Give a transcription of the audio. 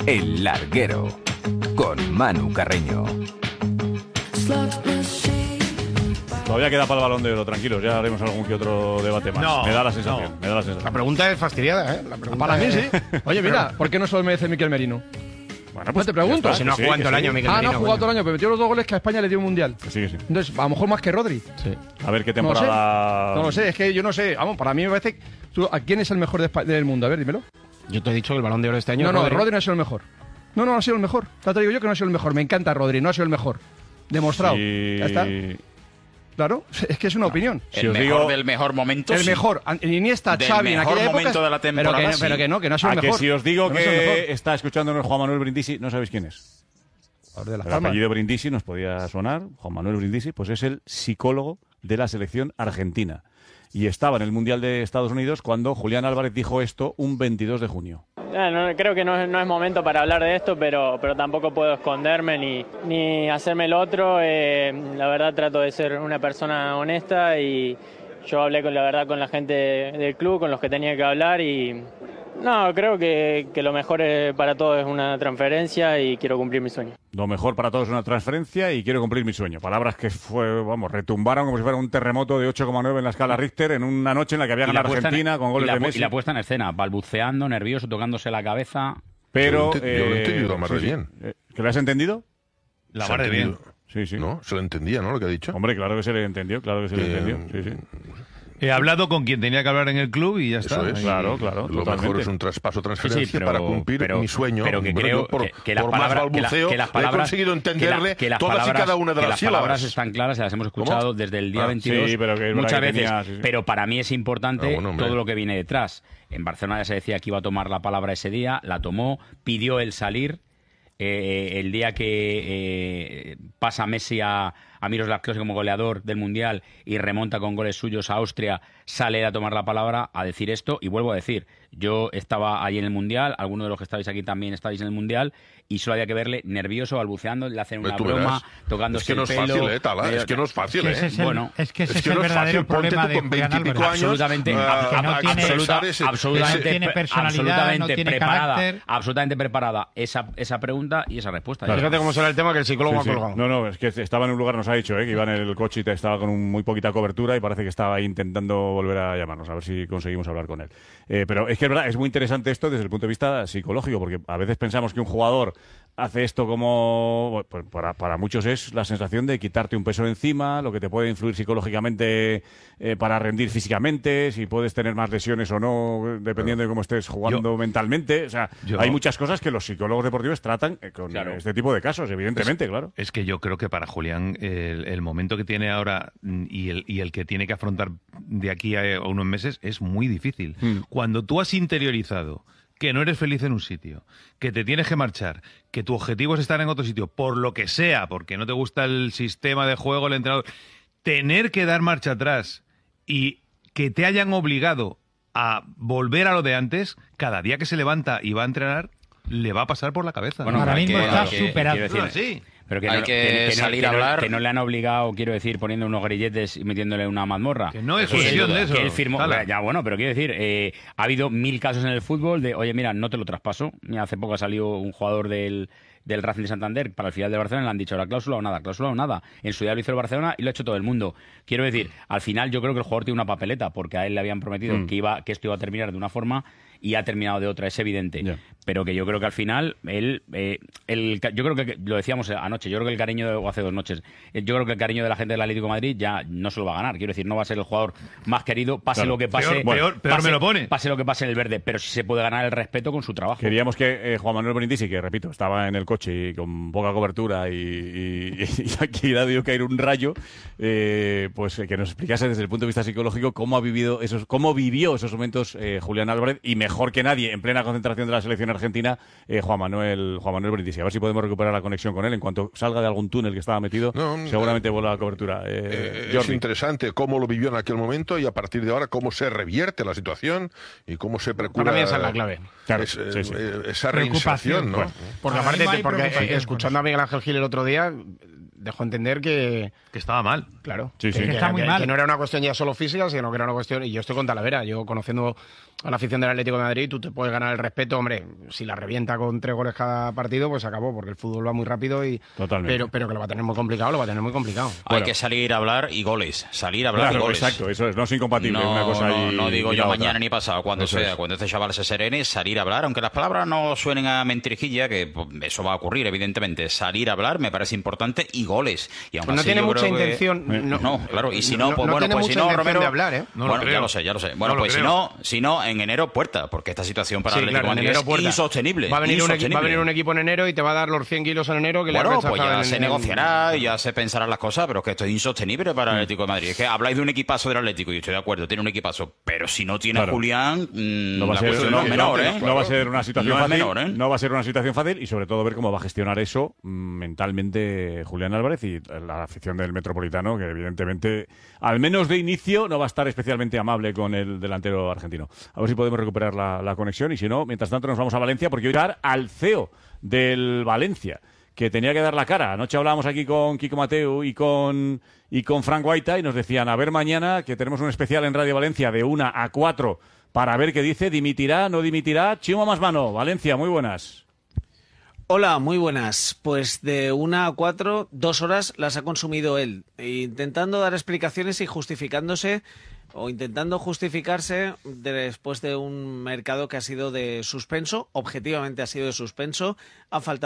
El Larguero, con Manu Carreño. Todavía queda para el Balón de Oro, tranquilos, ya haremos algún que otro debate más. No, me da la sensación. La pregunta es fastidiada, ¿eh? La pregunta Para mí es... sí. Oye, mira, ¿por qué no se lo merece Miquel Merino? Bueno, No te pregunto. Si no ha jugado todo el año, Miquel No ha Merino, jugado coño. todo el año, pero metió los 2 goles que a España le dio un mundial. Sí. Entonces, a lo mejor más que Rodri. Sí. A ver qué No lo sé. temporada. No lo sé, es que yo no sé. Vamos, para mí me parece. ¿A quién es el mejor del mundo? A ver, dímelo. Yo te he dicho que el Balón de Oro este año... No, Rodri no ha sido el mejor. No ha sido el mejor. Ya te digo yo que no ha sido el mejor. Me encanta Rodri, no ha sido el mejor. Demostrado. Sí. Ya está. Claro, es que es una opinión. Si El os mejor digo- del mejor momento. El sí. mejor. Iniesta, Del Xavi, en mejor aquella época. momento de la temporada, pero que no ha sido el A que mejor. si os digo No ha sido el mejor. que está escuchándonos Juan Manuel Brindisi, no sabéis quién es. De Las El Palmas. apellido Brindisi nos podía sonar, Juan Manuel Brindisi, pues es el psicólogo de la selección argentina. Y estaba en el Mundial de Estados Unidos cuando Julián Álvarez dijo esto un 22 de junio. Creo que no es momento para hablar de esto, pero tampoco puedo esconderme ni hacerme el otro. La verdad trato de ser una persona honesta y yo hablé con la gente del club, con los que tenía que hablar y no, creo que lo mejor para todos es una transferencia y quiero cumplir mi sueño. Lo mejor para todos es una transferencia y quiero cumplir mi sueño. Palabras que retumbaron como si fuera un terremoto de 8,9 en la escala Richter en una noche en la que había ganado Argentina con goles de Messi. Y la puesta en escena, balbuceando, nervioso, tocándose la cabeza. Pero Yo lo he entendido más de bien. ¿Que lo has entendido? La Se ha mar de bien. entendido. Sí. ¿No? Se lo entendía, ¿no? Lo que ha dicho. Hombre, claro que se le entendió, Sí. He hablado con quien tenía que hablar en el club y ya Eso está. es. Claro, Lo totalmente. mejor es un traspaso transferencia pero- para cumplir pero- mi sueño. pero que Hombre, creo yo por, que las por más palabras- balbuceo que las he palabras- conseguido entenderle que las todas y palabras- cada una de que las las palabras sílabas. están claras, se las hemos escuchado ¿Cómo? desde el día Ah, 22 sí, pero que es verdad muchas que veces. tenía- sí. Pero para mí es importante Ah, bueno, hombre. todo lo que viene detrás. En Barcelona ya se decía que iba a tomar la palabra ese día, la tomó, pidió el salir. El día que pasa Messi a Miroslav Klose como goleador del Mundial y remonta con goles suyos a Austria, sale a tomar la palabra a decir esto. Y vuelvo a decir, yo estaba allí en el Mundial, algunos de los que estáis aquí también estáis en el Mundial, y solo había que verle nervioso, balbuceando, le hacen una Tú broma, verás. tocándose Es que no es el pelo. fácil, Tala. Es que no es fácil, Ese es el, Bueno, es que ese es es que el no es verdadero fácil. Ponte problema tú de con Julián 20 y pico Álvarez. años Absolutamente, que no tiene- absolutamente, no tiene personalidad, no tiene preparada, carácter. absolutamente preparada esa pregunta y esa respuesta. Fíjate cómo será el tema que el psicólogo Sí. ha colgado. No, es que estaba en un lugar, nos ha dicho, que iba en el coche y estaba con muy poquita cobertura y parece que estaba ahí intentando volver a llamarnos, a ver si conseguimos hablar con él. Pero es que es verdad, es muy interesante esto desde el punto de vista psicológico, porque a veces pensamos que un jugador hace esto como... Pues para muchos es la sensación de quitarte un peso de encima, lo que te puede influir psicológicamente para rendir físicamente, si puedes tener más lesiones o no, dependiendo de cómo estés jugando mentalmente. O sea, hay muchas cosas que los psicólogos deportivos tratan con este tipo de casos, evidentemente, claro. Es que yo creo que para Julián el momento que tiene ahora y el que tiene que afrontar de aquí a unos meses es muy difícil. Cuando tú has interiorizado que no eres feliz en un sitio, que te tienes que marchar, que tu objetivo es estar en otro sitio, por lo que sea, porque no te gusta el sistema de juego, el entrenador, tener que dar marcha atrás y que te hayan obligado a volver a lo de antes, cada día que se levanta y va a entrenar, le va a pasar por la cabeza. Bueno, Ahora mismo está superado. quiero decir, Sí. pero Hay que salir a no, hablar. que no le han obligado, quiero decir, poniendo unos grilletes y metiéndole una mazmorra. Que no es Que cuestión de eso. Que él firmó, Tala. ya bueno, pero quiero decir, ha habido 1000 casos en el fútbol de, oye, mira, no te lo traspaso. Mira, hace poco ha salido un jugador del Racing de Santander para el final de Barcelona y le han dicho, la cláusula o nada. En su día lo hizo el Barcelona y lo ha hecho todo el mundo. Quiero decir, al final yo creo que el jugador tiene una papeleta, porque a él le habían prometido que esto iba a terminar de una forma y ha terminado de otra, es evidente. Ya. Pero que yo creo que al final, yo creo que, lo decíamos anoche, yo creo que el cariño, o hace 2 noches, yo creo que el cariño de la gente del Atlético de Madrid ya no se lo va a ganar. Quiero decir, no va a ser el jugador más querido, pase Claro. lo que pase. Peor me lo pone. Pase lo que pase en el verde, pero sí se puede ganar el respeto con su trabajo. Queríamos que Juan Manuel Brindisi, que repito, estaba en el coche y con poca cobertura y aquí le ha debido caer un rayo, pues que nos explicase desde el punto de vista psicológico cómo vivió esos momentos Julián Álvarez, y mejor que nadie, en plena concentración de la selección argentina, Juan Manuel Brindisi. A ver si podemos recuperar la conexión con él. En cuanto salga de algún túnel que estaba metido, seguramente vuelva la cobertura. Es Jordi. interesante cómo lo vivió en aquel momento y a partir de ahora cómo se revierte la situación y cómo se procura Para mí esa es la clave. Claro, esa reinserción, ¿no? Bueno, Porque Ahora aparte, mismo hay preocupación escuchando a Miguel Ángel Gil el otro día, dejó entender que estaba mal. claro, Sí, sí. Que está muy mal. que no era una cuestión ya solo física, sino que era una cuestión, y yo estoy con Talavera, yo conociendo a la afición del Atlético de Madrid, tú te puedes ganar el respeto, hombre, si la revienta con 3 goles cada partido, pues acabó, porque el fútbol va muy rápido y pero que lo va a tener muy complicado, Hay que salir a hablar y goles, salir a hablar y goles. Exacto, eso es, no es incompatible una cosa no digo y yo la mañana otra. ni pasado, cuando Eso sea, es. cuando este chaval se serene, salir a hablar, aunque las palabras no suenen a mentirijilla, que pues, eso va a ocurrir, evidentemente, salir a hablar me parece importante y goles. Y aún Pues no así tiene yo mucha creo que- intención, No, claro, y si no, pues no bueno, tiene pues si mucha no, intención Romero... de hablar, ¿eh? No lo Bueno, creo. ya lo sé. Bueno, No lo pues creo. si no, en enero puerta, porque esta situación para Sí, el Atlético claro, de en Madrid enero es puerta. insostenible. Va a venir insostenible. un equipo en enero y te va a dar los 100 kilos en enero que le Bueno, has pues rechazado ya en- se en- negociará y ya se pensarán las cosas, pero es que esto es insostenible para el Atlético de Madrid. Es que habláis de un equipazo del Atlético y estoy de acuerdo, tiene un equipazo, pero si no tiene Claro. a Julián, No va a la ser, cuestión no, no es menor, ¿eh? no va a ser una situación No es fácil. menor, ¿eh? No va a ser una situación fácil y sobre todo ver cómo va a gestionar eso mentalmente Julián Álvarez y la afición del Metropolitano, que evidentemente, al menos de inicio, no va a estar especialmente amable con el delantero argentino. A ver si podemos recuperar la conexión y si no, mientras tanto nos vamos a Valencia porque hoy va a estar al CEO del Valencia, que tenía que dar la cara. Anoche hablábamos aquí con Kiko Mateu y con Frank Guaita y nos decían, a ver mañana, que tenemos un especial en Radio Valencia de 1 a 4 para ver qué dice, dimitirá, no dimitirá. Chimo más mano, Valencia, muy buenas. Hola, muy buenas. Pues de 1 a 4, 2 horas las ha consumido él, intentando dar explicaciones y justificándose o intentando justificarse después de un mercado que ha sido de suspenso, objetivamente ha sido de suspenso, ha faltado